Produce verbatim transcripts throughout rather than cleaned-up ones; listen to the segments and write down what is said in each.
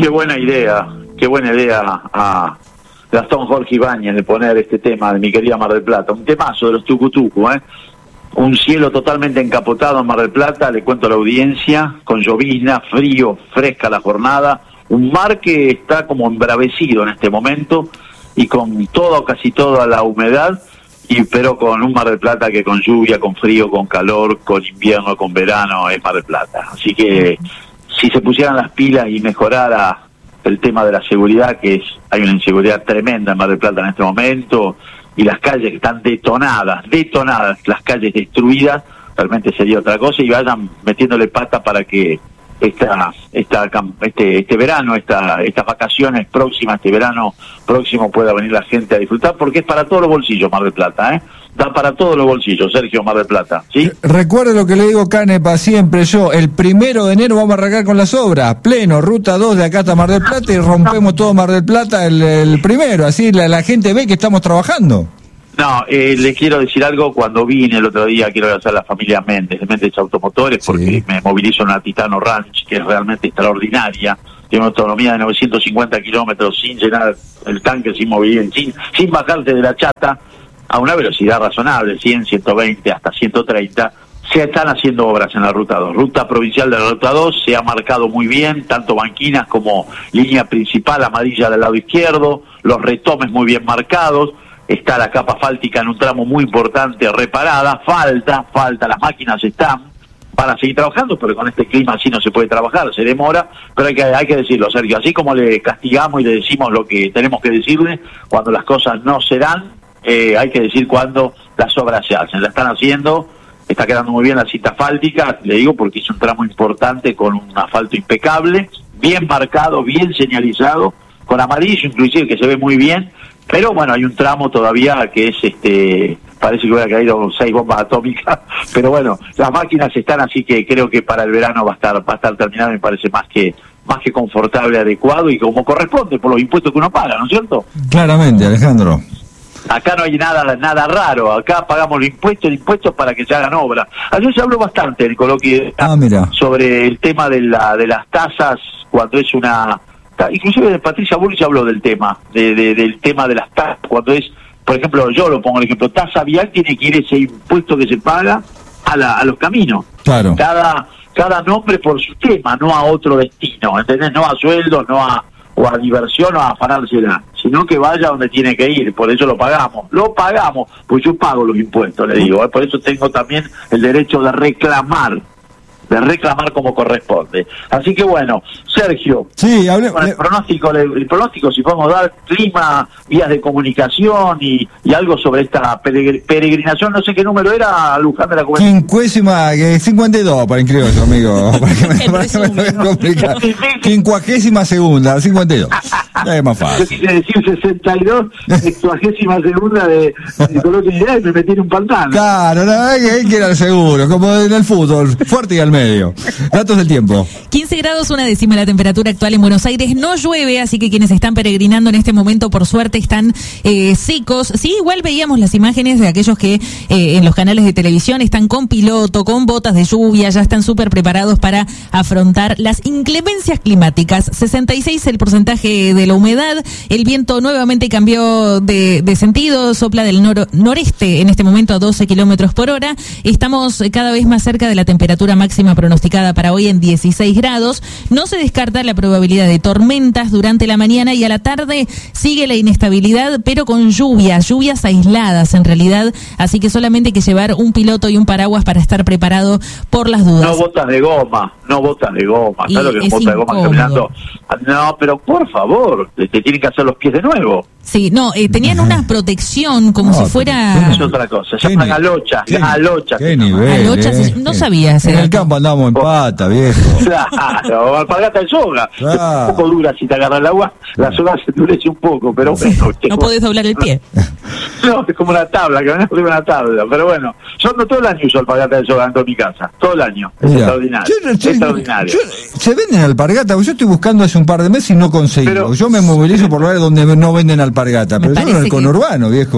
Qué buena idea, qué buena idea a Gastón Jorge Ibáñez de poner este tema de mi querida Mar del Plata, un temazo de los tucutucu, ¿eh? Un cielo totalmente encapotado en Mar del Plata, le cuento a la audiencia, con llovizna, frío, fresca la jornada, un mar que está como embravecido en este momento y con toda o casi toda la humedad, y pero con un Mar del Plata que con lluvia, con frío, con calor, con invierno, con verano, es Mar del Plata. Así que si se pusieran las pilas y mejorara el tema de la seguridad, que es hay una inseguridad tremenda en Mar del Plata en este momento, y las calles que están detonadas, detonadas, las calles destruidas, realmente sería otra cosa, y vayan metiéndole pata para que esta, esta este este verano, esta estas vacaciones próximas, este verano próximo pueda venir la gente a disfrutar, porque es para todos los bolsillos Mar del Plata, ¿eh? Da para todos los bolsillos, Sergio, Mar del Plata, ¿sí? Recuerde lo que le digo, Canepa, siempre yo, el primero de enero vamos a arrancar con las obras, pleno, ruta dos de acá hasta Mar del Plata, y rompemos todo Mar del Plata el, el primero, así la, la gente ve que estamos trabajando. No, eh, les quiero decir algo, cuando vine el otro día, quiero agradecer a la familia Méndez, de Méndez Automotores, porque sí, me movilizo en una Titano Ranch, que es realmente extraordinaria, tiene una autonomía de novecientos cincuenta kilómetros, sin llenar el tanque, sin mover, sin, sin bajarte de la chata, a una velocidad razonable, cien, ciento veinte, hasta ciento treinta, se están haciendo obras en la Ruta dos. Ruta provincial de la Ruta dos se ha marcado muy bien, tanto banquinas como línea principal amarilla del lado izquierdo, los retomes muy bien marcados, está la capa asfáltica en un tramo muy importante reparada, falta, falta, las máquinas están, van a seguir trabajando, pero con este clima así no se puede trabajar, se demora, pero hay que, hay que decirlo, Sergio, así como le castigamos y le decimos lo que tenemos que decirle, cuando las cosas no se dan, Eh, hay que decir cuando las obras se hacen, la están haciendo, está quedando muy bien la cinta asfáltica, le digo porque es un tramo importante con un asfalto impecable, bien marcado, bien señalizado, con amarillo inclusive, que se ve muy bien, pero bueno, hay un tramo todavía que es, este parece que hubiera caído seis bombas atómicas, pero bueno, las máquinas están, así que creo que para el verano va a estar, va a estar terminado, me parece más que más que confortable, adecuado y como corresponde por los impuestos que uno paga, ¿no es cierto? Claramente, Alejandro. Acá no hay nada nada raro, acá pagamos los impuestos, impuestos para que se hagan obras. Ayer se habló bastante en el coloquio ah, mira. sobre el tema de la de las tasas, cuando es una... Inclusive Patricia Bullrich habló del tema, de, de, del tema de las tasas, cuando es, por ejemplo, yo lo pongo el ejemplo, tasa vial tiene que ir ese impuesto que se paga a, la, a los caminos. Claro. Cada, cada nombre por su tema, no a otro destino, ¿entendés? No a sueldos, no a... o a diversión o a afanársela, sino que vaya donde tiene que ir, por eso lo pagamos, lo pagamos, pues yo pago los impuestos, le digo, ¿eh? Por eso tengo también el derecho de reclamar, de reclamar como corresponde. Así que bueno, Sergio, sí, hable, con el pronóstico, el pronóstico, si podemos dar clima, vías de comunicación y, y algo sobre esta peregrinación, no sé qué número era, Luján de la Juventud. Quincuésima, cincuenta y dos, para incluirlo, amigo, para que me, para que me lo voy a complicar. Quincuagésima segunda, cincuenta y dos. Es más fácil. Yo quise decir sesenta y dos, sexuagésima segunda de, de coloquio y me metí en un pantano. Claro, no, hay que ir al seguro, como en el fútbol, fuerte y al medio. Datos del tiempo. quince grados, una décima la temperatura actual en Buenos Aires. No llueve, así que quienes están peregrinando en este momento, por suerte, están eh, secos. Sí, igual veíamos las imágenes de aquellos que eh, en los canales de televisión están con piloto, con botas de lluvia, ya están súper preparados para afrontar las inclemencias climáticas. sesenta y seis el porcentaje de la humedad. El viento nuevamente cambió de, de sentido, sopla del nor noreste en este momento a doce kilómetros por hora. Estamos cada vez más cerca de la temperatura máxima pronosticada para hoy en dieciséis grados. No se descarta la probabilidad de tormentas durante la mañana y a la tarde sigue la inestabilidad, pero con lluvias, lluvias aisladas en realidad, así que solamente hay que llevar un piloto y un paraguas para estar preparado por las dudas. No botas de goma, no botas de goma, ¿sabes lo que es botas de goma caminando? No, pero por favor, te, te tienen que hacer los pies de nuevo. Sí, no, eh, tenían una protección como no, si fuera... Es otra cosa, se llama galocha, galocha. ¿Qué nivel? Galocha, eh? No sabía ese En dato. el campo andamos en pata, viejo. Claro, alpargata de soga. Claro. Es un poco dura si te agarra el agua, la soga se endurece un poco, pero bueno. No podés doblar el pie. No, es como una tabla, que venimos de una tabla, pero bueno. Yo no todo el año uso alpargata de soga dentro de mi casa, todo el año. Es Mira, extraordinario. Yo, yo, extraordinario. Yo, se venden alpargata, yo estoy buscando hace un par de meses y no consigo. Pero, yo me movilizo por lugares donde no venden alpargata, pero yo en el conurbano, viejo.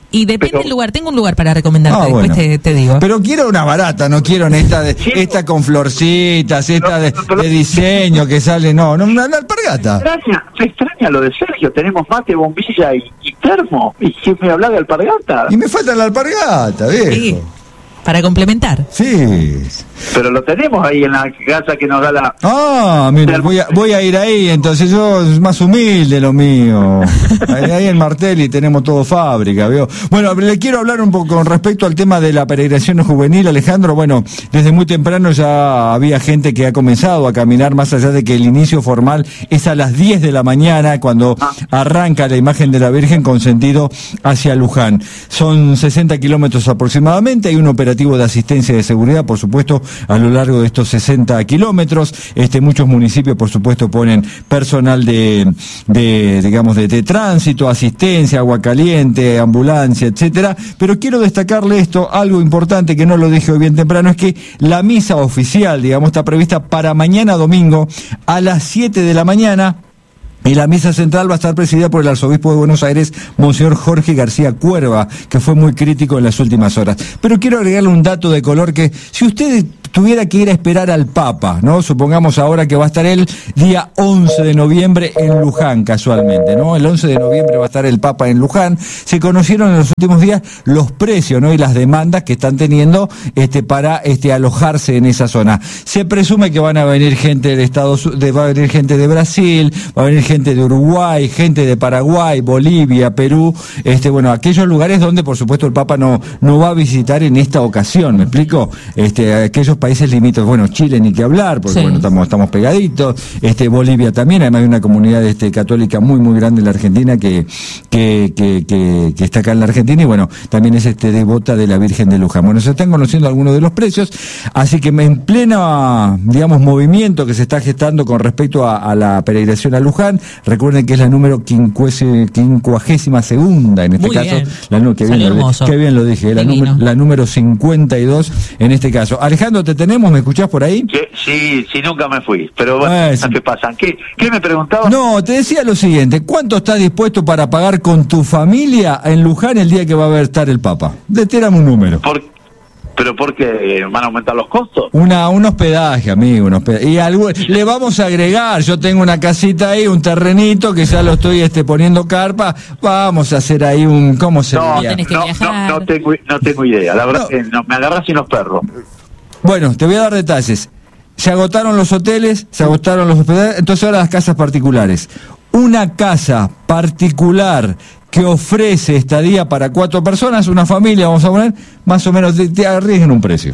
Y depende Pero- del lugar, tengo un lugar para recomendarte, Ah, después bueno. te, te digo. Pero quiero una barata, no quiero en esta de, Sí. esta con florcitas, esta de, No, pero- de diseño que sale, no, no, una, una alpargata. extraña, se extraña lo de Sergio, tenemos mate, bombilla y, y termo, y que me habla de alpargata. Y me falta la alpargata, Sí, viejo. para complementar. Sí. Pero lo tenemos ahí en la casa que nos da la... Ah, mire, voy a, voy a ir ahí, entonces yo es más humilde lo mío. Ahí, ahí en Martelli tenemos todo fábrica, ¿veo? Bueno, le quiero hablar un poco con respecto al tema de la peregrinación juvenil, Alejandro. Bueno, desde muy temprano ya había gente que ha comenzado a caminar, más allá de que el inicio formal es a las diez de la mañana, cuando arranca la imagen de la Virgen con sentido hacia Luján. Son sesenta kilómetros aproximadamente, hay un operativo de asistencia y de seguridad, por supuesto, a lo largo de estos sesenta kilómetros. Este, muchos municipios, por supuesto, ponen personal de, de digamos, de, de tránsito, asistencia, agua caliente, ambulancia, etcétera. Pero quiero destacarle esto, algo importante que no lo dije hoy bien temprano, es que la misa oficial, digamos, está prevista para mañana domingo a las siete de la mañana. Y la misa central va a estar presidida por el arzobispo de Buenos Aires, Monseñor Jorge García Cuerva, que fue muy crítico en las últimas horas. Pero quiero agregarle un dato de color que, si usted tuviera que ir a esperar al Papa, ¿no? Supongamos ahora que va a estar el día once de noviembre en Luján, casualmente, ¿no? El once de noviembre va a estar el Papa en Luján. Se conocieron en los últimos días los precios, ¿no? Y las demandas que están teniendo este para este alojarse en esa zona. Se presume que van a venir gente de Estados Unidos, va a venir gente de Brasil, va a venir gente de Uruguay, gente de Paraguay, Bolivia, Perú, este, bueno, aquellos lugares donde, por supuesto, el Papa no, no va a visitar en esta ocasión, ¿me explico? Este, aquellos países limítrofes, bueno, Chile ni que hablar, porque Sí. bueno, estamos, estamos pegaditos, este, Bolivia también, además hay una comunidad este, católica muy, muy grande en la Argentina que, que, que, que, que está acá en la Argentina, y bueno, también es este devota de la Virgen de Luján. Bueno, se están conociendo algunos de los precios, así que en pleno, digamos, movimiento que se está gestando con respecto a, a la peregrinación a Luján. Recuerden que es la número quincuagésima segunda en este Muy caso. bien. La, nu- qué, bien Salió lo, hermoso. qué bien lo dije, la, Divino. número, la número cincuenta y dos en este caso. Alejandro, ¿te tenemos? ¿Me escuchás por ahí? Que, sí, sí, nunca me fui. Pero bueno, Ah, sí. ¿qué pasa? ¿Qué, qué me preguntaba? No, te decía lo siguiente, ¿cuánto estás dispuesto para pagar con tu familia en Luján el día que va a estar el Papa? Detérame un número. ¿Por, ¿Pero por qué van a aumentar los costos? Una, un hospedaje, amigo, un hospedaje. Y algo, le vamos a agregar, yo tengo una casita ahí, un terrenito que ya lo estoy este, poniendo carpa, vamos a hacer ahí un, ¿cómo se No, diría? tenés que no, no, viajar. no tengo, no tengo idea. La verdad No. que no, me agarras sin los perros. Bueno, te voy a dar detalles. Se agotaron los hoteles, se agotaron los hospedajes, entonces ahora las casas particulares. Una casa particular que ofrece estadía para cuatro personas, una familia, vamos a poner, más o menos, te, te arriesguen un precio.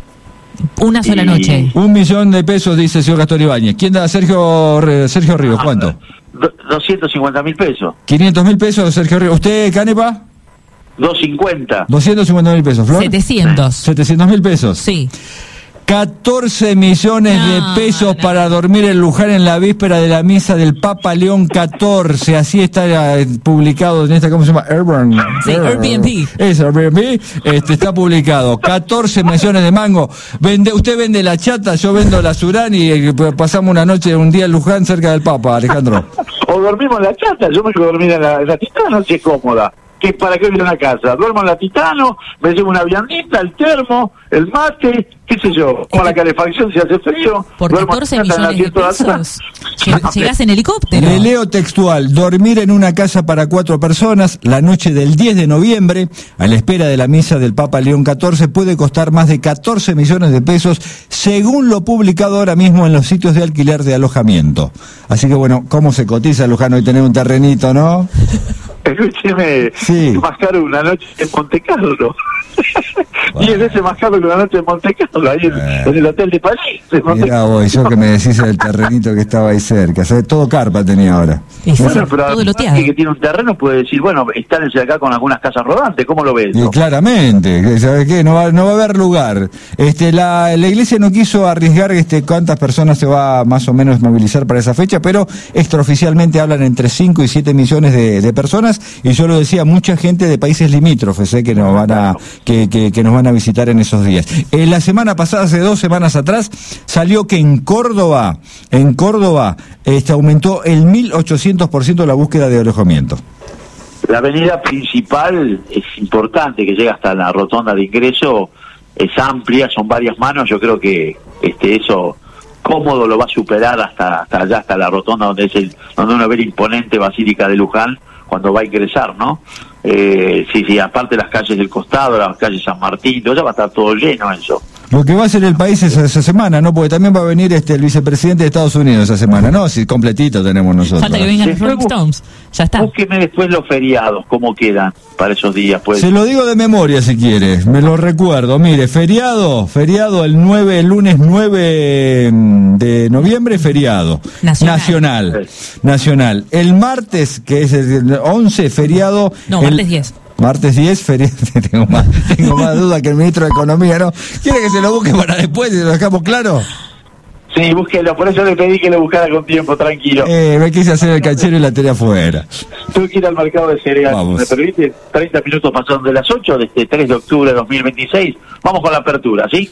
Una sola Y- noche. Un millón de pesos, dice el señor Gastón Ibáñez. ¿Quién da? Sergio, Re- Sergio Ríos, ¿cuánto? Do- doscientos cincuenta mil pesos. quinientos mil pesos, Sergio Ríos. ¿Usted, Canepa? doscientos cincuenta. doscientos cincuenta mil pesos, Flor. setecientos. setecientos mil pesos. Sí. catorce millones No, de pesos no. para dormir en Luján en la víspera de la misa del Papa León catorce. Así está eh, publicado en esta, ¿cómo se llama? Airbnb. Sí, Airbnb. Es Airbnb. Este, está publicado. catorce millones de mango. Vende, usted vende la chata, yo vendo la Surán y eh, pasamos una noche, un día en Luján cerca del Papa, Alejandro. O dormimos en la chata, yo me quedo dormir en la, en la Titano, si es cómoda. ¿Qué, ¿Para qué vivir en una casa? Duermo en la Titano, me llevo una viandita, el termo, el mate, qué sé yo, con la calefacción si hace frío. Por duermo en catorce la casa en el millones de asiento atrás. pesos. Lleg- Llegás en helicóptero. Le leo textual, dormir en una casa para cuatro personas la noche del diez de noviembre, a la espera de la misa del Papa León catorce, puede costar más de catorce millones de pesos, según lo publicado ahora mismo en los sitios de alquiler de alojamiento. Así que bueno, ¿cómo se cotiza, Luján, hoy tener un terrenito, no? Escúcheme, Sí. es más caro una noche en Monte Carlo. Diez veces más caro que una noche en Monte Carlo, ahí en, Eh. en el hotel de París. en Monte Mirá vos, yo que me decís del terrenito que estaba ahí cerca, ¿sabes? Todo carpa tenía ahora. Y sí, Bueno, pero todo alguien loteado. que tiene un terreno puede decir, bueno, estárense acá con algunas casas rodantes, ¿cómo lo ves? Y claramente, ¿sabes qué? No va, no va a haber lugar. Este, la, la iglesia no quiso arriesgar este, cuántas personas se va más o menos movilizar para esa fecha, pero extraoficialmente hablan entre cinco y siete millones de, de personas, y yo lo decía, mucha gente de países limítrofes eh, que nos van a que, que, que nos van a visitar en esos días. Eh, la semana pasada, hace dos semanas atrás, salió que en Córdoba, en Córdoba, este, aumentó el mil ochocientos por ciento la búsqueda de alojamiento. La avenida principal es importante, que llega hasta la rotonda de ingreso, es amplia, son varias manos, yo creo que este eso cómodo lo va a superar hasta hasta allá, hasta la rotonda donde es el donde uno ve la imponente Basílica de Luján cuando va a ingresar, ¿no? Eh, sí, sí, aparte las calles del costado, las calles San Martín, todo ya va a estar todo lleno eso. Lo que va a hacer el país esa, esa semana, ¿no? Porque también va a venir este el vicepresidente de Estados Unidos esa semana, ¿no? Si completito tenemos nosotros. Falta que vengan los Rolling Stones. Ya está. Búsqueme después los feriados, cómo quedan para esos días, pues. Se lo digo de memoria si quiere, me lo recuerdo. Mire, feriado, feriado el nueve, el lunes nueve de noviembre, feriado. Nacional. Nacional. Nacional. El martes, que es el once, feriado. No, el, martes diez. Martes diez, feriado. tengo más, tengo más duda que el ministro de Economía, ¿no? ¿Quiere que se lo busque para después y lo dejamos claro? Sí, búsquelo, por eso le pedí que lo buscara con tiempo, tranquilo. Eh, me quise hacer el canchero y la tiré afuera. Tuve que ir al mercado de cereales. Vamos. ¿Me permite? treinta minutos pasaron de las ocho, de este tres de octubre de dos mil veintiséis. Vamos con la apertura, ¿sí?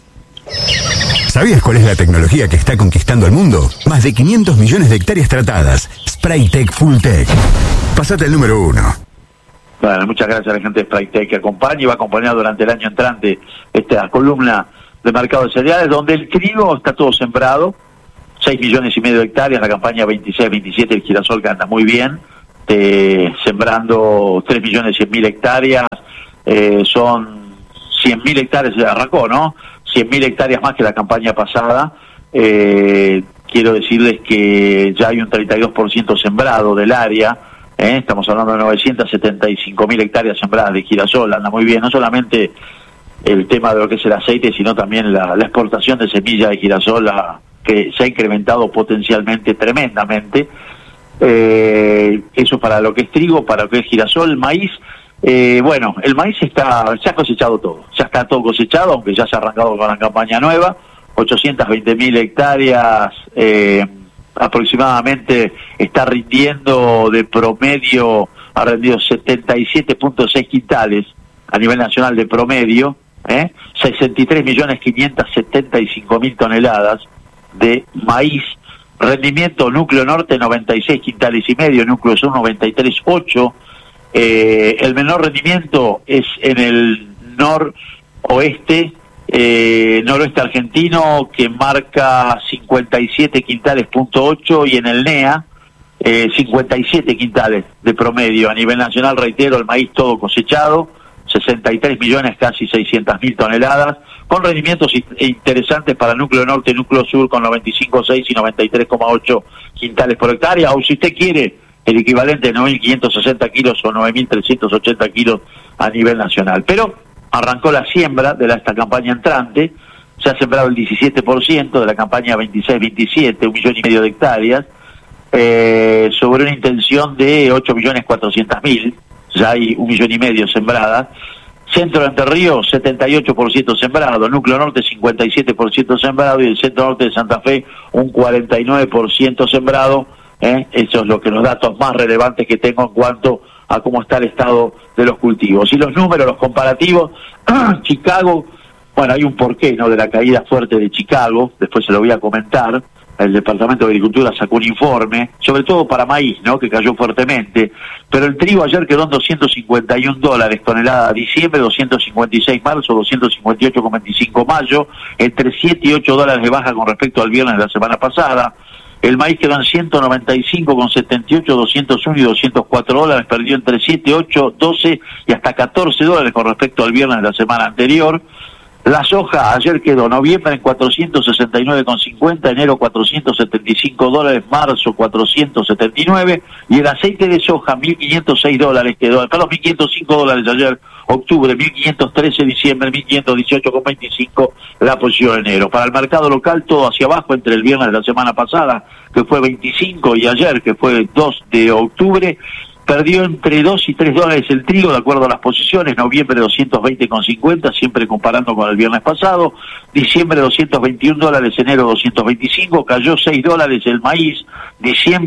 ¿Sabías cuál es la tecnología que está conquistando el mundo? Más de quinientos millones de hectáreas tratadas. Spraytec Fulltech. Pasate el número uno. Bueno, muchas gracias a la gente de Spraytec que acompaña y va a acompañar durante el año entrante esta columna de mercado de cereales, donde el trigo está todo sembrado, seis millones y medio de hectáreas, la campaña veintiséis veintisiete, el girasol que anda muy bien, eh, sembrando tres millones cien mil hectáreas, eh, son cien mil hectáreas, se arrancó, ¿no? cien mil hectáreas más que la campaña pasada. Eh, quiero decirles que ya hay un treinta y dos por ciento sembrado del área, ¿eh? Estamos hablando de novecientas setenta y cinco mil hectáreas sembradas de girasol, anda muy bien, no solamente el tema de lo que es el aceite, sino también la, la exportación de semilla de girasol, la, que se ha incrementado potencialmente, tremendamente. Eh, eso para lo que es trigo, para lo que es girasol, maíz. Eh, bueno, el maíz está, se ha cosechado todo, ya está todo cosechado, aunque ya se ha arrancado con la campaña nueva, ochocientas veinte mil hectáreas, eh, aproximadamente está rindiendo de promedio, ha rendido setenta y siete punto seis quintales a nivel nacional de promedio, ¿eh? sesenta y tres millones quinientos setenta y cinco mil toneladas de maíz. Rendimiento núcleo norte noventa y seis quintales y medio, núcleo sur noventa y tres punto ocho. Eh, el menor rendimiento es en el noroeste, eh, noroeste argentino, que marca cincuenta y siete quintales punto ocho, y en el N E A eh, cincuenta y siete quintales de promedio. A nivel nacional, reitero, el maíz todo cosechado, sesenta y tres millones, casi seiscientas mil toneladas, con rendimientos interesantes para el núcleo norte y núcleo sur, con noventa y cinco punto seis y noventa y tres coma ocho quintales por hectárea, o si usted quiere, el equivalente de nueve mil quinientos sesenta kilos o nueve mil trescientos ochenta kilos a nivel nacional. Pero arrancó la siembra de la, esta campaña entrante, se ha sembrado el diecisiete por ciento de la campaña veintiséis veintisiete, un millón y medio de hectáreas, eh, sobre una intención de ocho millones cuatrocientos mil, ya hay un millón y medio sembradas. Centro de Entre Ríos, setenta y ocho por ciento sembrado, núcleo norte cincuenta y siete por ciento sembrado, y el centro norte de Santa Fe un cuarenta y nueve por ciento sembrado. ¿Eh? Eso es lo que los datos más relevantes que tengo en cuanto a cómo está el estado de los cultivos. Y los números, los comparativos, Chicago, bueno, hay un porqué, ¿no?, de la caída fuerte de Chicago, después se lo voy a comentar. El Departamento de Agricultura sacó un informe, sobre todo para maíz, ¿no?, que cayó fuertemente, pero el trigo ayer quedó en doscientos cincuenta y un dólares tonelada diciembre, doscientos cincuenta y seis marzo, doscientos cincuenta y ocho coma veinticinco mayo, entre siete y ocho dólares de baja con respecto al viernes de la semana pasada. El maíz quedó en ciento noventa y cinco con setenta y ocho, doscientos uno y doscientos cuatro dólares, perdió entre siete, ocho, doce y hasta catorce dólares con respecto al viernes de la semana anterior. La soja ayer quedó noviembre en cuatrocientos sesenta y nueve con cincuenta, enero cuatrocientos setenta y cinco dólares, marzo cuatrocientos setenta y nueve, y el aceite de soja mil quinientos seis dólares quedó, perdón, mil quinientos cinco dólares ayer, octubre, mil quinientos trece diciembre, mil quinientos dieciocho con veinticinco la posición de enero. Para el mercado local todo hacia abajo entre el viernes de la semana pasada, que fue veinticinco, y ayer, que fue dos de octubre, perdió entre dos y tres dólares el trigo, de acuerdo a las posiciones. Noviembre doscientos veinte con cincuenta, siempre comparando con el viernes pasado. Diciembre doscientos veintiún dólares, enero doscientos veinticinco, cayó seis dólares el maíz. Diciembre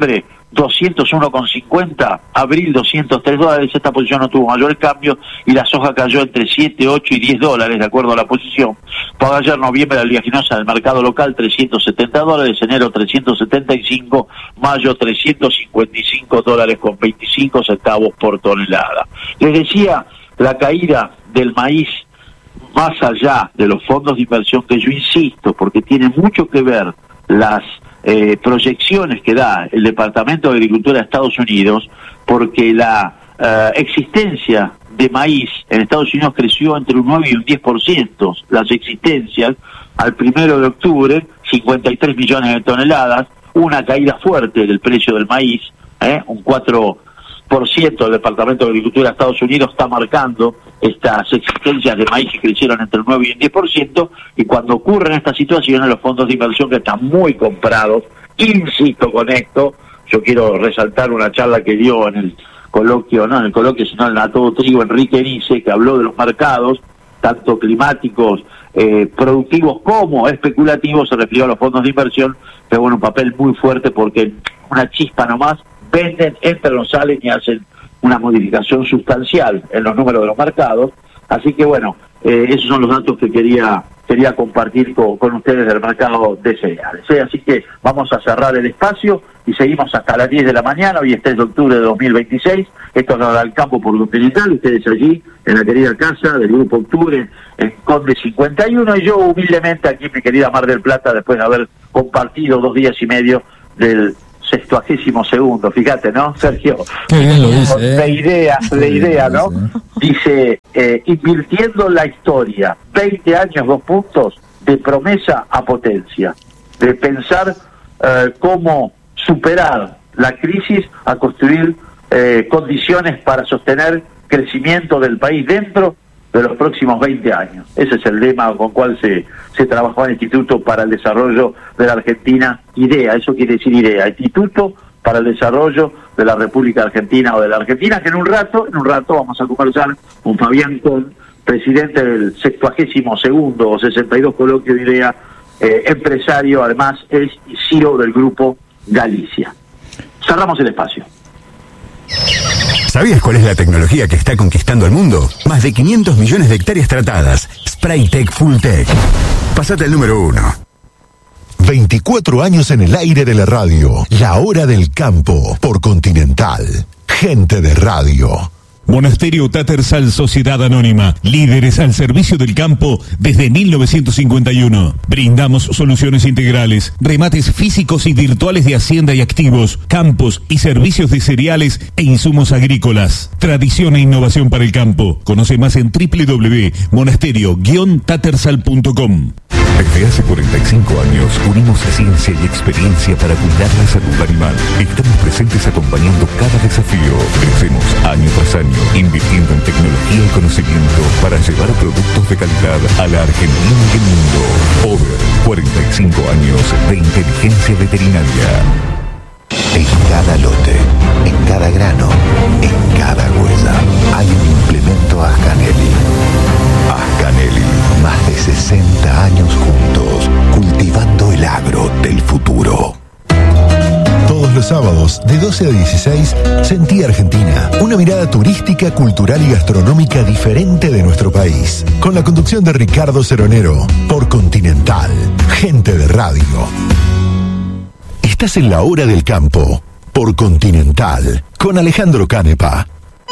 doscientos uno con cincuenta, abril doscientos tres dólares, esta posición no tuvo mayor cambio y la soja cayó entre siete, ocho y diez dólares de acuerdo a la posición. Para ayer noviembre la oleaginosa del mercado local trescientos setenta dólares, enero trescientos setenta y cinco, mayo trescientos cincuenta y cinco dólares con veinticinco centavos por tonelada. Les decía, la caída del maíz más allá de los fondos de inversión, que yo insisto, porque tiene mucho que ver las eh, proyecciones que da el Departamento de Agricultura de Estados Unidos, porque la eh, existencia de maíz en Estados Unidos creció entre un nueve y un diez por ciento, las existencias al primero de octubre, cincuenta y tres millones de toneladas, una caída fuerte del precio del maíz, ¿eh? un cuatro por ciento del Departamento de Agricultura de Estados Unidos está marcando estas existencias de maíz que crecieron entre el nueve y el diez por ciento, y cuando ocurren estas situaciones los fondos de inversión que están muy comprados, insisto con esto, yo quiero resaltar una charla que dio en el coloquio, no en el coloquio sino en el A Todo Trigo, Enrique Nice, que habló de los mercados, tanto climáticos, eh, productivos como especulativos, se refirió a los fondos de inversión, que bueno, un papel muy fuerte porque una chispa nomás venden, entran, no salen y hacen una modificación sustancial en los números de los mercados. Así que bueno, eh, esos son los datos que quería quería compartir con, con ustedes del mercado de cereales. ¿eh? Así que vamos a cerrar el espacio y seguimos hasta las diez de la mañana. Hoy es tres de octubre de dos mil veintiséis. Esto es Nada al Campo por Continental. Ustedes allí, en la querida casa del Grupo Octubre, en Conde cincuenta y uno. Y yo humildemente aquí en mi querida Mar del Plata, después de haber compartido dos días y medio del sextuagésimo segundo, fíjate, ¿no, Sergio? Qué bien lo dice, de ¿eh? idea, de idea, ¿no? Dice, eh, invirtiendo la historia, veinte años, dos puntos, de promesa a potencia, de pensar eh, cómo superar la crisis a construir eh, condiciones para sostener crecimiento del país dentro de los próximos veinte años. Ese es el lema con cual se, se trabajó en el Instituto para el Desarrollo de la Argentina, IDEA, eso quiere decir IDEA, Instituto para el Desarrollo de la República Argentina o de la Argentina, que en un rato, en un rato vamos a conversar con Fabián Con, presidente del sextuagésimo segundo o sesenta y dos coloquio de IDEA, eh, empresario, además es C E O del Grupo Galicia. Cerramos el espacio. ¿Sabías cuál es la tecnología que está conquistando el mundo? Más de quinientos millones de hectáreas tratadas. Spraytec Fulltech. Pasate al número uno. veinticuatro años en el aire de la radio. La hora del campo por Continental. Gente de radio. Monasterio Tattersall Sociedad Anónima, líderes al servicio del campo desde mil novecientos cincuenta y uno. Brindamos soluciones integrales, remates físicos y virtuales de hacienda y activos, campos y servicios de cereales e insumos agrícolas. Tradición e innovación para el campo. Conoce más en doble u doble u doble u punto monasterio guion tattersall punto com. Desde hace cuarenta y cinco años unimos ciencia y experiencia para cuidar la salud animal. Estamos presentes acompañando cada desafío. Crecemos año tras año, invirtiendo en tecnología y conocimiento para llevar productos de calidad a la Argentina y el mundo. Over, cuarenta y cinco años de inteligencia veterinaria. En cada lote, en cada grano, en cada huella, hay un implemento Ascanelli. Ascanelli, más de sesenta años juntos, cultivando el agro del futuro. Todos los sábados, de doce a dieciséis, Sentí Argentina. Una mirada turística, cultural y gastronómica diferente de nuestro país. Con la conducción de Ricardo Ceronero, por Continental. Gente de radio. Estás en la hora del campo, por Continental, con Alejandro Canepa.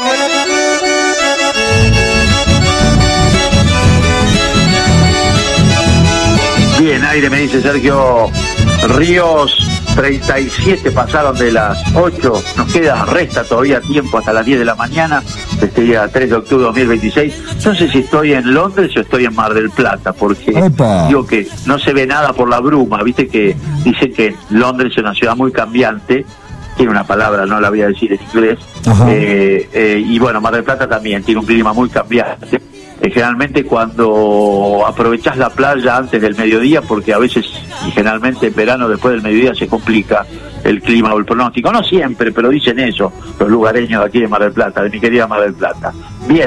Bien, aire, me dice Sergio Ríos. treinta y siete pasaron de las ocho, nos queda, resta todavía tiempo hasta las diez de la mañana, este día tres de octubre de dos mil veintiséis. No sé si estoy en Londres o estoy en Mar del Plata, porque Opa. digo que no se ve nada por la bruma, viste que dicen que Londres es una ciudad muy cambiante, tiene una palabra, no la voy a decir en inglés, eh, eh, y bueno, Mar del Plata también tiene un clima muy cambiante. Eh, generalmente cuando aprovechás la playa antes del mediodía, porque a veces y generalmente en verano después del mediodía se complica el clima o el pronóstico, no siempre, pero dicen eso los lugareños de aquí de Mar del Plata, de mi querida Mar del Plata. Bien,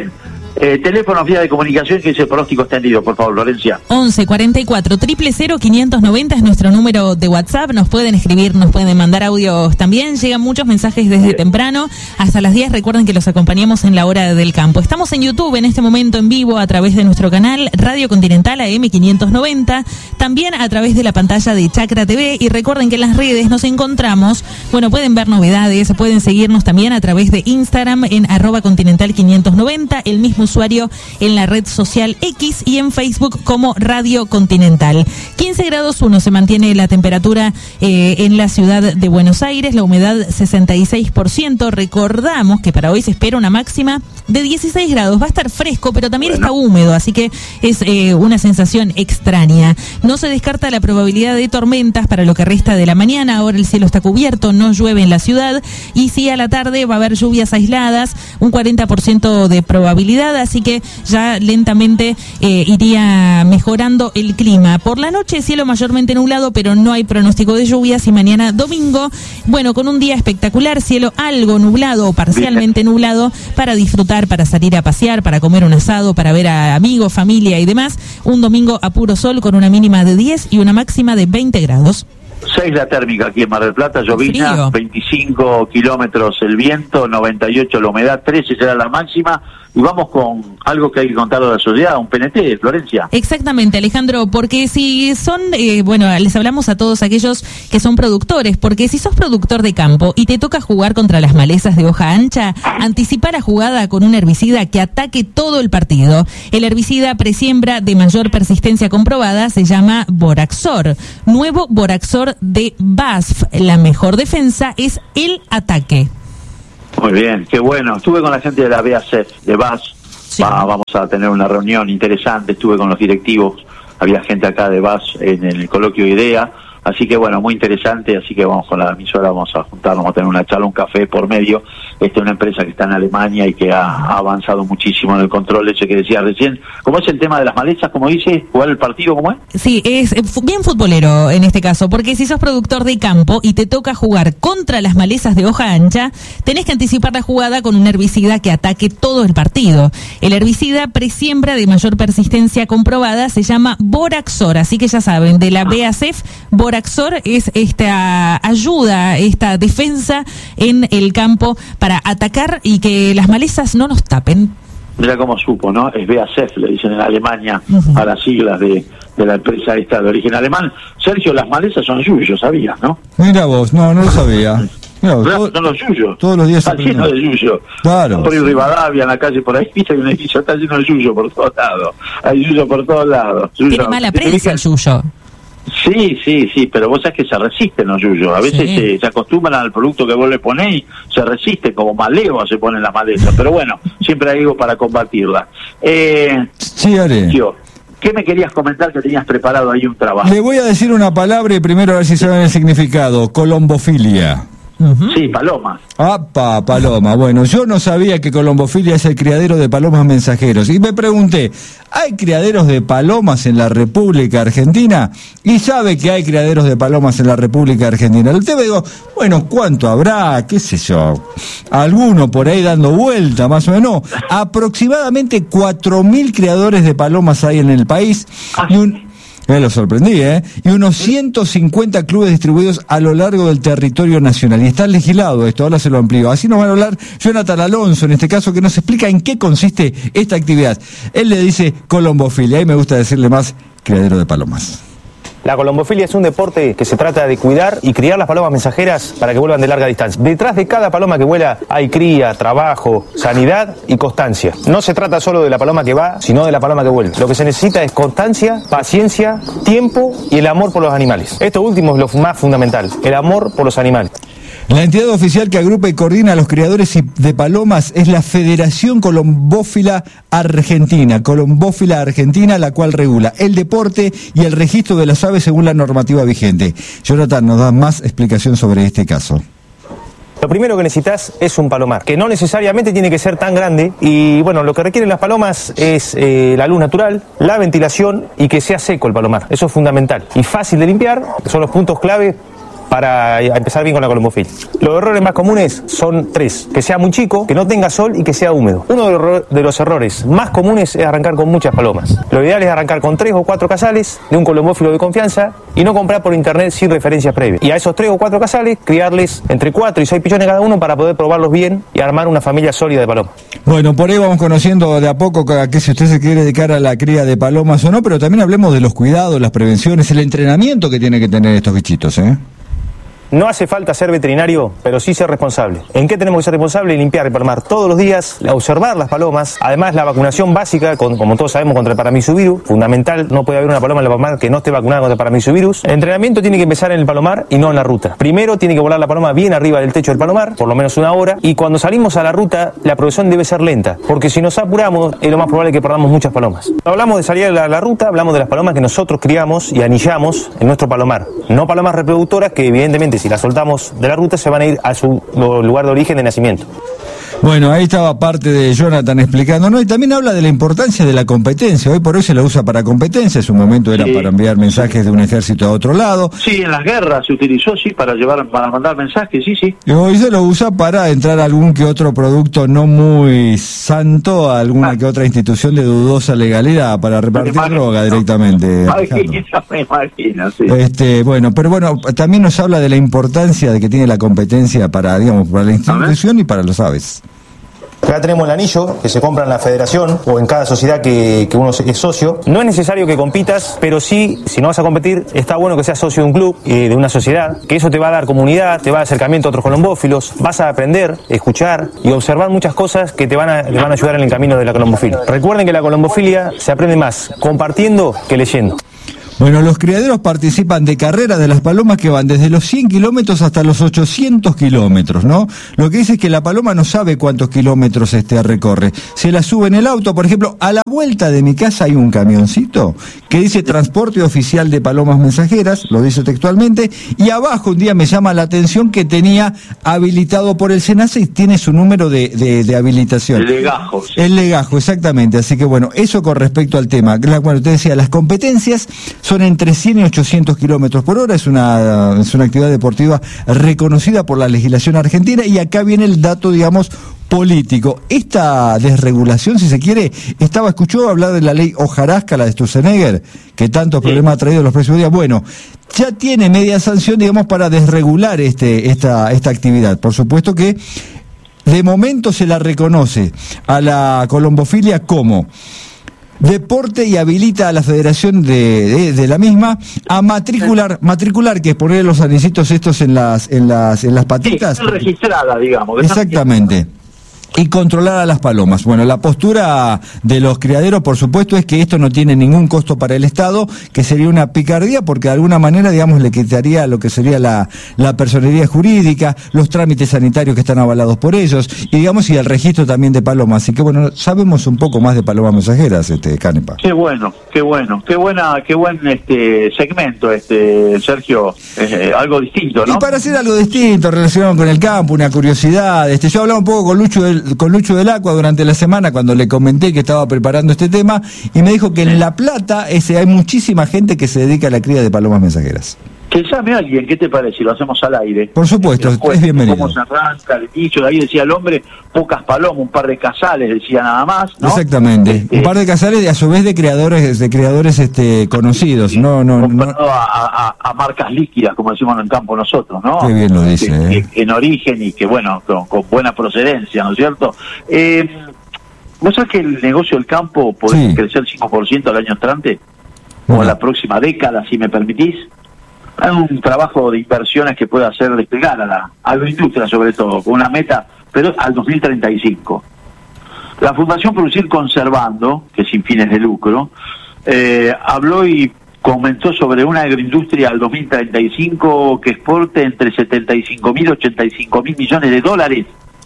Eh, teléfono vía de comunicación que dice pronóstico extendido, por favor, Florencia. once cuarenta y cuatro cero cero cero quinientos noventa es nuestro número de WhatsApp. Nos pueden escribir, nos pueden mandar audios también. Llegan muchos mensajes desde Bien. temprano hasta las diez. Recuerden que los acompañamos en la hora del campo. Estamos en YouTube en este momento en vivo a través de nuestro canal Radio Continental A M quinientos noventa. También a través de la pantalla de Chacra T V. Y recuerden que en las redes nos encontramos. Bueno, pueden ver novedades, pueden seguirnos también a través de Instagram en arroba continental quinientos noventa. El mismo usuario en la red social X y en Facebook como Radio Continental. quince grados uno se mantiene la temperatura eh, en la ciudad de Buenos Aires, la humedad sesenta y seis por ciento. Recordamos que para hoy se espera una máxima de dieciséis grados. Va a estar fresco, pero también bueno. está húmedo, así que es eh, una sensación extraña. No se descarta la probabilidad de tormentas para lo que resta de la mañana. Ahora el cielo está cubierto, no llueve en la ciudad y sí a la tarde va a haber lluvias aisladas, un cuarenta por ciento de probabilidad, así que ya lentamente eh, iría mejorando el clima. Por la noche cielo mayormente nublado, pero no hay pronóstico de lluvias y mañana domingo, bueno, con un día espectacular, cielo algo nublado o parcialmente nublado para disfrutar, para salir a pasear, para comer un asado, para ver a amigos, familia y demás. Un domingo a puro sol con una mínima de diez y una máxima de veinte grados. seis la térmica aquí en Mar del Plata, llovizna, veinticinco kilómetros el viento, noventa y ocho la humedad, trece será la máxima. Y vamos con algo que hay que contar a la sociedad, un P N T, Florencia. Exactamente, Alejandro, porque si son, eh, bueno, les hablamos a todos aquellos que son productores, porque si sos productor de campo y te toca jugar contra las malezas de hoja ancha, anticipa la jugada con un herbicida que ataque todo el partido. El herbicida presiembra de mayor persistencia comprobada se llama Boraxor. Nuevo Boraxor de B A S F. La mejor defensa es el ataque. Muy bien, qué bueno. Estuve con la gente de la B A S F, de B A S. Sí. Va, vamos a tener una reunión interesante. Estuve con los directivos. Había gente acá de B A S en el coloquio IDEA. Así que bueno, muy interesante. Así que vamos con la emisora, vamos a juntarnos, vamos a tener una charla, un café por medio. Esta es una empresa que está en Alemania y que ha, ha avanzado muchísimo en el control ese que decía recién. ¿Cómo es el tema de las malezas? ¿Cómo dice? ¿Jugar el partido? ¿Cómo es? Sí, es bien futbolero en este caso, porque si sos productor de campo y te toca jugar contra las malezas de hoja ancha, tenés que anticipar la jugada con un herbicida que ataque todo el partido. El herbicida presiembra de mayor persistencia comprobada se llama Boraxor, así que ya saben, de la B A S F, Boraxor es esta ayuda, esta defensa en el campo para atacar y que las malezas no nos tapen. Mira cómo supo, ¿no? Es B A S F, le dicen en Alemania uh-huh. a las siglas de, de la empresa esta de origen alemán. Sergio, las malezas son yuyos, ¿sabías, no? Mira vos, no, no lo sabía. Mira vos, todo, son los yuyos. Todos los días está lleno de yuyo. Claro. Por ahí Rivadavia, en la calle por ahí, viste que un edificio está lleno de yuyo por todos lados. Hay yuyo por todos lados. Yuyo. Tiene mala prensa el yuyo. Sí, sí, sí, pero vos sabés que se resisten los yuyos. A veces sí. se, se acostumbran al producto que vos le ponés y se resiste, como maleva se ponen las malezas. Pero bueno, siempre hay algo para combatirla. Eh, sí, Are. Yo, ¿qué me querías comentar que tenías preparado ahí un trabajo? Le voy a decir una palabra y primero a ver si saben el significado. Colombofilia. Uh-huh. Sí, palomas. ¡Apa, paloma! Bueno, yo no sabía que colombofilia es el criadero de palomas mensajeros. Y me pregunté, ¿hay criaderos de palomas en la República Argentina? Y sabe que hay criaderos de palomas en la República Argentina. Usted me digo, bueno, ¿cuánto habrá? ¿Qué sé yo? Alguno por ahí dando vuelta, más o menos. Aproximadamente cuatro mil criadores de palomas hay en el país. Ah. Y un... Me lo sorprendí, ¿eh? Y unos ciento cincuenta clubes distribuidos a lo largo del territorio nacional. Y está legislado esto, ahora se lo amplío. Así nos van a hablar Jonathan Alonso, en este caso, que nos explica en qué consiste esta actividad. Él le dice colombofilia, y me gusta decirle más criadero de palomas. La colombofilia es un deporte que se trata de cuidar y criar las palomas mensajeras para que vuelvan de larga distancia. Detrás de cada paloma que vuela hay cría, trabajo, sanidad y constancia. No se trata solo de la paloma que va, sino de la paloma que vuelve. Lo que se necesita es constancia, paciencia, tiempo y el amor por los animales. Esto último es lo más fundamental, el amor por los animales. La entidad oficial que agrupa y coordina a los criadores de palomas es la Federación Colombófila Argentina, Colombófila Argentina, la cual regula el deporte y el registro de las aves según la normativa vigente. Jonathan nos da más explicación sobre este caso. Lo primero que necesitas es un palomar, que no necesariamente tiene que ser tan grande y bueno, lo que requieren las palomas es eh, la luz natural, la ventilación y que sea seco el palomar. Eso es fundamental y fácil de limpiar, son los puntos clave para empezar bien con la colombofilia. Los errores más comunes son tres: que sea muy chico, que no tenga sol y que sea húmedo. Uno de los, de los errores más comunes es arrancar con muchas palomas. Lo ideal es arrancar con tres o cuatro casales de un colombófilo de confianza y no comprar por internet sin referencias previas. Y a esos tres o cuatro casales criarles entre cuatro y seis pichones cada uno para poder probarlos bien y armar una familia sólida de palomas. Bueno, por ahí vamos conociendo de a poco a que si usted se quiere dedicar a la cría de palomas o no, pero también hablemos de los cuidados, las prevenciones, el entrenamiento que tiene que tener estos bichitos, ¿eh? No hace falta ser veterinario, pero sí ser responsable. ¿En qué tenemos que ser responsables? Limpiar y palmar todos los días, observar las palomas. Además, la vacunación básica, con, como todos sabemos, contra el paramyxovirus. Fundamental, no puede haber una paloma en la palomar que no esté vacunada contra el paramyxovirus. El entrenamiento tiene que empezar en el palomar y no en la ruta. Primero, tiene que volar la paloma bien arriba del techo del palomar, por lo menos una hora. Y cuando salimos a la ruta, la progresión debe ser lenta, porque si nos apuramos, es lo más probable que perdamos muchas palomas. Hablamos de salir a la, la ruta, hablamos de las palomas que nosotros criamos y anillamos en nuestro palomar. No palomas reproductoras que, evidentemente, si las soltamos de la ruta se van a ir a su lugar de origen de nacimiento. Bueno, ahí estaba parte de Jonathan explicando, ¿no? Y también habla de la importancia de la competencia. Hoy por hoy se la usa para competencia, en su momento era sí. para enviar mensajes de un ejército a otro lado. Sí, en las guerras se utilizó, sí, para llevar, para mandar mensajes, sí, sí. Y hoy se lo usa para entrar a algún que otro producto no muy santo, a alguna ah. que otra institución de dudosa legalidad, para repartir imagino, droga directamente. Imagina, me imagino, sí. Este, bueno, pero bueno, también nos habla de la importancia de que tiene la competencia para, digamos, para la institución y para los aves. Acá tenemos el anillo que se compra en la federación o en cada sociedad que, que uno es socio. No es necesario que compitas, pero sí, si no vas a competir, está bueno que seas socio de un club, eh, de una sociedad, que eso te va a dar comunidad, te va a dar acercamiento a otros colombófilos, vas a aprender, escuchar y observar muchas cosas que te van a, te van a ayudar en el camino de la colombofilia. Recuerden que la colombofilia se aprende más compartiendo que leyendo. Bueno, los criaderos participan de carreras de las palomas que van desde los cien kilómetros hasta los ochocientos kilómetros, ¿no? Lo que dice es que la paloma no sabe cuántos kilómetros este recorre. Se la sube en el auto, por ejemplo, a la vuelta de mi casa hay un camioncito que dice transporte oficial de palomas mensajeras, lo dice textualmente, y abajo un día me llama la atención que tenía habilitado por el SENASA y tiene su número de, de, de habilitación. El legajo. Sí. El legajo, exactamente. Así que bueno, eso con respecto al tema. Bueno, te decía, las competencias son entre cien y ochocientos kilómetros por hora, es una, es una actividad deportiva reconocida por la legislación argentina, y acá viene el dato, digamos, político. Esta desregulación, si se quiere, estaba, escuchó hablar de la ley Hojarasca, la de Sturzenegger, que tantos sí. problemas ha traído los próximos días. Bueno, ya tiene media sanción, digamos, para desregular este, esta, esta actividad. Por supuesto que de momento se la reconoce a la colombofilia como deporte y habilita a la federación de, de, de la misma a matricular, matricular, que es poner los anicitos estos en las, en las, en las patitas. Sí, registrada, digamos. Exactamente. Y controlar a las palomas. Bueno, la postura de los criaderos, por supuesto, es que esto no tiene ningún costo para el Estado, que sería una picardía, porque de alguna manera, digamos, le quitaría lo que sería la, la personería jurídica, los trámites sanitarios que están avalados por ellos, y digamos, y el registro también de palomas. Así que bueno, sabemos un poco más de palomas mensajeras, este, Canepa. Qué bueno, qué bueno, qué buena, qué buen este segmento, este, Sergio, eh, algo distinto, ¿no? Y para hacer algo distinto, relacionado con el campo, una curiosidad, este, yo hablaba un poco con Lucho del con Lucho del Acua durante la semana cuando le comenté que estaba preparando este tema, y me dijo que en La Plata ese, hay muchísima gente que se dedica a la cría de palomas mensajeras. Que llame a alguien, ¿qué te parece? Lo hacemos al aire. Por supuesto, es bienvenido. Cómo se arranca el dicho, ahí decía el hombre, pocas palomas, un par de casales, decía nada más, ¿no? Exactamente, este, un par de casales de, a su vez de creadores de creadores este conocidos, no no comparado no. A, a, a marcas líquidas, como decimos en el campo nosotros, ¿no? Qué bien lo dice. Que, eh. que, en origen y que, bueno, con, con buena procedencia, ¿no es cierto? Eh, ¿Vos sabés que el negocio del campo puede sí. crecer cinco por ciento al año entrante? Bueno. O la próxima década, si me permitís. Hay un trabajo de inversiones que puede hacer despegar a la agroindustria, sobre todo, con una meta, pero al dos mil treinta y cinco. La Fundación Producir Conservando, que es sin fines de lucro, eh, habló y comentó sobre una agroindustria al dos mil treinta y cinco que exporte entre setenta y cinco mil y ochenta y cinco mil millones de dólares.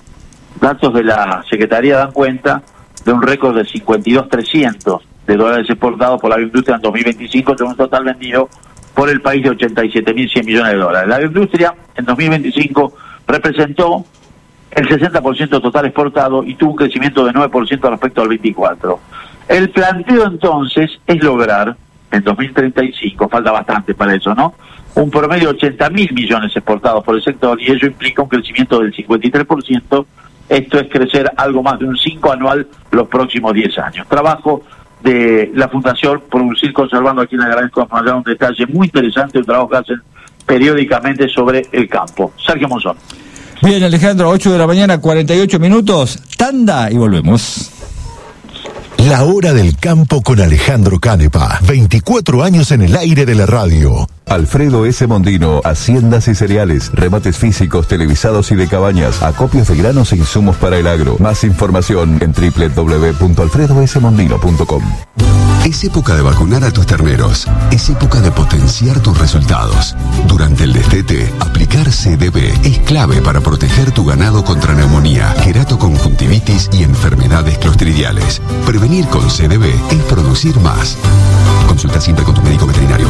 Datos de la Secretaría dan cuenta de un récord de cincuenta y dos mil trescientos de dólares exportados por la agroindustria en dos mil veinticinco, de un total vendido por el país de ochenta y siete mil cien millones de dólares. La agroindustria en dos mil veinticinco representó el sesenta por ciento total exportado y tuvo un crecimiento de nueve por ciento respecto al veinticuatro. El planteo entonces es lograr en dos mil treinta y cinco, falta bastante para eso, ¿no? Un promedio de ochenta mil millones exportados por el sector, y ello implica un crecimiento del cincuenta y tres por ciento. Esto es crecer algo más de un cinco anual los próximos diez años. Trabajo de la Fundación Producir Conservando, a quien agradezco por dar un detalle muy interesante, un trabajo que hacen periódicamente sobre el campo. Sergio Monzón. Bien, Alejandro, ocho de la mañana, cuarenta y ocho minutos, tanda y volvemos. La hora del campo con Alejandro Canepa. veinticuatro años en el aire de la radio. Alfredo S. Mondino, haciendas y cereales, remates físicos, televisados y de cabañas, acopios de granos e insumos para el agro. Más información en doble u doble u doble u punto alfredo s mondino punto com. Es época de vacunar a tus terneros. Es época de potenciar tus resultados. Durante el destete, aplicar C D B es clave para proteger tu ganado contra neumonía, queratoconjuntivitis y enfermedades clostridiales. Prevenir con C D B es producir más. Consulta siempre con tu médico veterinario.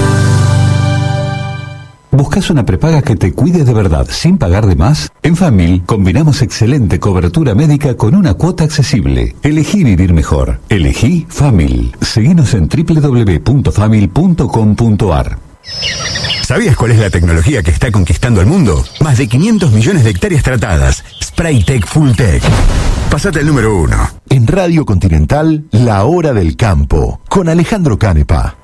¿Buscas una prepaga que te cuide de verdad sin pagar de más? En Famil combinamos excelente cobertura médica con una cuota accesible. Elegí vivir mejor. Elegí Famil. Seguinos en doble u doble u doble u punto famil punto com punto a r. ¿Sabías cuál es la tecnología que está conquistando el mundo? Más de quinientos millones de hectáreas tratadas. Spraytec Fulltech. Pasate el número uno. En Radio Continental, La Hora del Campo, con Alejandro Canepa.